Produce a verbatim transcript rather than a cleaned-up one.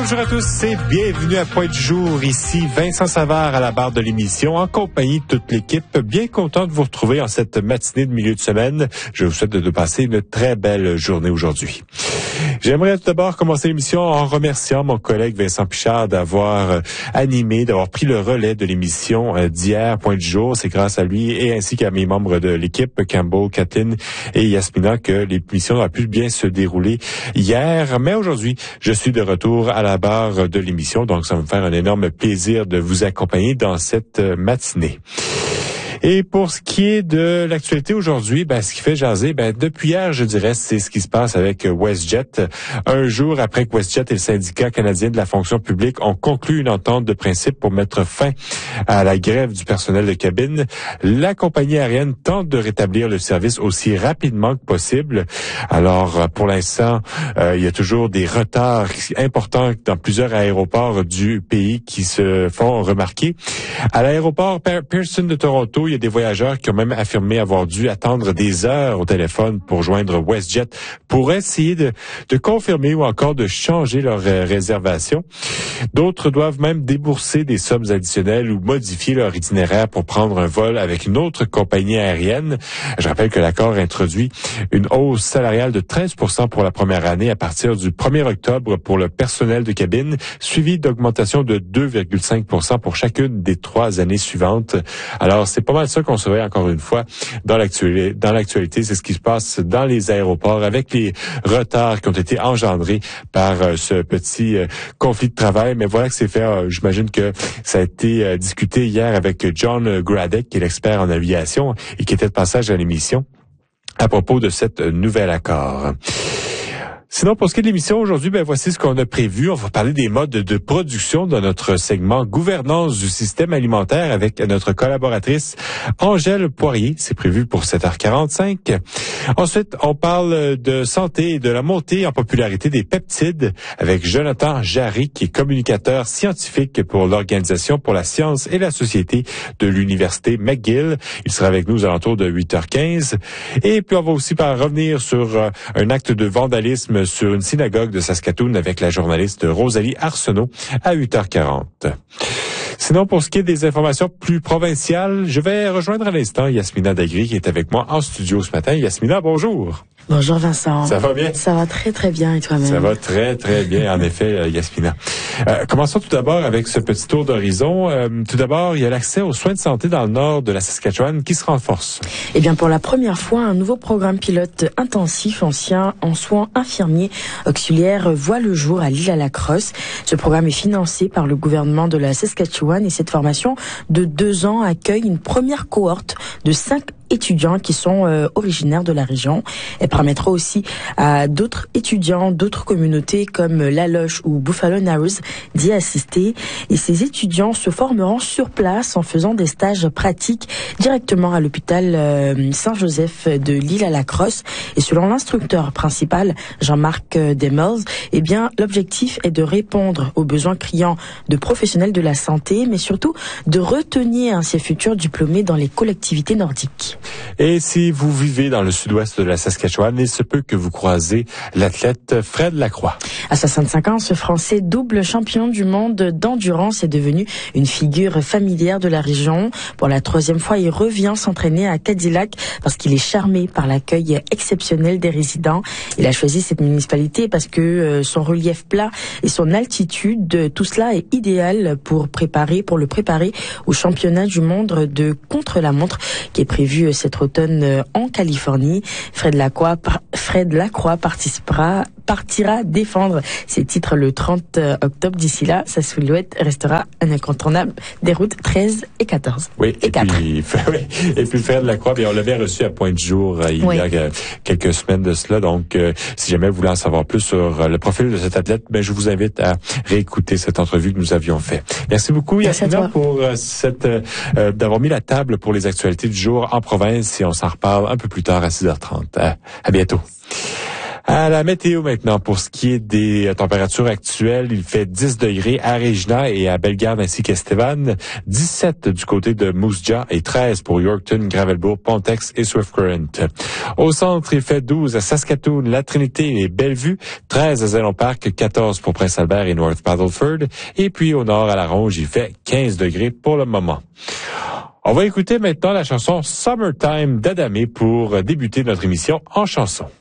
Bonjour à tous et bienvenue à Point du jour. Ici Vincent Savard à la barre de l'émission en compagnie de toute l'équipe. Bien content de vous retrouver en cette matinée de milieu de semaine. Je vous souhaite de passer une très belle journée aujourd'hui. J'aimerais tout d'abord commencer l'émission en remerciant mon collègue Vincent Pichard d'avoir animé, d'avoir pris le relais de l'émission d'hier, Point du jour. C'est grâce à lui et ainsi qu'à mes membres de l'équipe, Campbell, Kathleen et Yasmina, que l'émission a pu bien se dérouler hier. Mais aujourd'hui, je suis de retour à la barre de l'émission, donc ça va me faire un énorme plaisir de vous accompagner dans cette matinée. Et pour ce qui est de l'actualité aujourd'hui, ben, ce qui fait jaser, ben, depuis hier, je dirais, c'est ce qui se passe avec WestJet. Un jour après que WestJet et le syndicat canadien de la fonction publique ont conclu une entente de principe pour mettre fin à la grève du personnel de cabine, la compagnie aérienne tente de rétablir le service aussi rapidement que possible. Alors, pour l'instant, euh, il y a toujours des retards importants dans plusieurs aéroports du pays qui se font remarquer. À l'aéroport Pearson de Toronto, il y a des voyageurs qui ont même affirmé avoir dû attendre des heures au téléphone pour joindre WestJet pour essayer de, de confirmer ou encore de changer leur euh, réservation. D'autres doivent même débourser des sommes additionnelles ou modifier leur itinéraire pour prendre un vol avec une autre compagnie aérienne. Je rappelle que l'accord introduit une hausse salariale de treize pour cent pour la première année à partir du premier octobre pour le personnel de cabine, suivi d'augmentation de deux virgule cinq pour cent pour chacune des trois années suivantes. Alors, c'est pas mal ça qu'on surveille encore une fois dans l'actualité. Dans l'actualité, c'est ce qui se passe dans les aéroports avec les retards qui ont été engendrés par euh, ce petit euh, conflit de travail. Mais voilà que c'est fait. Euh, j'imagine que ça a été euh, discuté hier avec John Gradek, qui est l'expert en aviation et qui était de passage à l'émission à propos de cet nouvel accord. Sinon, pour ce qui est de l'émission aujourd'hui, ben voici ce qu'on a prévu. On va parler des modes de production dans notre segment gouvernance du système alimentaire avec notre collaboratrice Angèle Poirier. C'est prévu pour sept heures quarante-cinq. Ensuite, on parle de santé et de la montée en popularité des peptides avec Jonathan Jarry, qui est communicateur scientifique pour l'Organisation pour la science et la société de l'Université McGill. Il sera avec nous aux alentours de huit heures quinze. Et puis, on va aussi revenir sur un acte de vandalisme sur une synagogue de Saskatoon avec la journaliste Rosalie Arsenault à huit heures quarante. Sinon, pour ce qui est des informations plus provinciales, je vais rejoindre à l'instant Yasmina Dagri qui est avec moi en studio ce matin. Yasmina, bonjour. Bonjour Vincent. Ça va bien? Ça va très très bien et toi-même? Ça va très très bien en effet, Yasmina. Euh, commençons tout d'abord avec ce petit tour d'horizon. Euh, tout d'abord, il y a l'accès aux soins de santé dans le nord de la Saskatchewan qui se renforce. Eh bien, pour la première fois, un nouveau programme pilote intensif ancien en soins infirmiers auxiliaires voit le jour à l'Île-à-la-Crosse. Ce programme est financé par le gouvernement de la Saskatchewan et cette formation de deux ans accueille une première cohorte de cinq étudiants qui sont euh, originaires de la région. Elle permettra aussi à d'autres étudiants d'autres communautés comme La Loche ou Buffalo Narrows d'y assister. Et ces étudiants se formeront sur place en faisant des stages pratiques directement à l'hôpital euh, Saint-Joseph de l'Île-à-la-Crosse. Et selon l'instructeur principal, Jean-Marc Demels, eh bien, l'objectif est de répondre aux besoins criants de professionnels de la santé, mais surtout de retenir hein, ces futurs diplômés dans les collectivités nordiques. Et si vous vivez dans le sud-ouest de la Saskatchewan, il se peut que vous croisez l'athlète Fred Lacroix. À soixante-cinq ans, ce Français double champion du monde d'endurance est devenu une figure familière de la région. Pour la troisième fois, il revient s'entraîner à Cadillac parce qu'il est charmé par l'accueil exceptionnel des résidents. Il a choisi cette municipalité parce que son relief plat et son altitude, tout cela est idéal pour préparer, pour le préparer au championnat du monde de contre-la-montre qui est prévu cet automne en Californie. Fred Lacroix, Fred Lacroix participera, partira défendre ses titres le trente octobre. D'ici là, sa silhouette restera un incontournable des routes treize et quatorze. Oui, et, et quatre. Puis, oui, et puis Fred Lacroix, bien, on l'avait reçu à Point du jour euh, il oui. y a euh, quelques semaines de cela. Donc, euh, si jamais vous voulez en savoir plus sur euh, le profil de cet athlète, ben, je vous invite à réécouter cette entrevue que nous avions fait. Merci beaucoup, Yasmina, pour euh, cette euh, d'avoir mis la table pour les actualités du jour en province. Et on s'en reparle un peu plus tard à six heures trente. À, à bientôt. À la météo maintenant, pour ce qui est des températures actuelles, il fait dix degrés à Regina et à Bellegarde ainsi qu'Estevan, dix-sept du côté de Moose Jaw et treize pour Yorkton, Gravelbourg, Pontex et Swift Current. Au centre, il fait douze à Saskatoon, La Trinité et Bellevue, treize à Zélon Park, quatorze pour Prince-Albert et North Paddleford, et puis au nord à La Ronge, il fait quinze degrés pour le moment. On va écouter maintenant la chanson Summertime d'Adamé pour débuter notre émission en chanson.